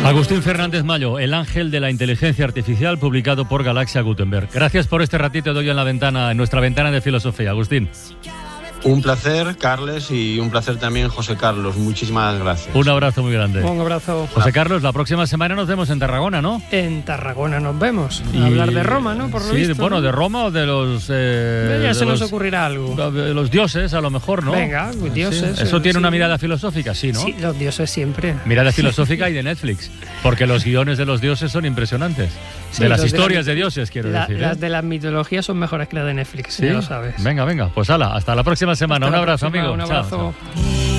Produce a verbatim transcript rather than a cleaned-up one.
Agustín Fernández Mayo, el ángel de la inteligencia artificial, publicado por Galaxia Gutenberg. Gracias por este ratito de hoy en la ventana, en nuestra ventana de filosofía, Agustín. Un placer, Carles, y un placer también, José Carlos. Muchísimas gracias. Un abrazo muy grande. Un abrazo. José Carlos, la próxima semana nos vemos en Tarragona, ¿no? En Tarragona nos vemos. Y... A hablar de Roma, ¿no? Por lo sí, visto, bueno, ¿no? de Roma o de los... Eh, ya de se los, nos ocurrirá algo. De los dioses, a lo mejor, ¿no? Venga, dioses. Sí. ¿Eso tiene sí. una mirada filosófica? Sí, ¿no? Sí, los dioses siempre. Mirada filosófica y de Netflix, porque los guiones de los dioses son impresionantes. Sí, de las historias de, la, de dioses, quiero la, decir. ¿eh? Las de las mitologías son mejores que las de Netflix, ¿Sí? ya lo sabes. Venga, venga, pues hala, hasta la próxima semana. Hasta Un abrazo, próxima, amigo. Un abrazo. Chao, chao.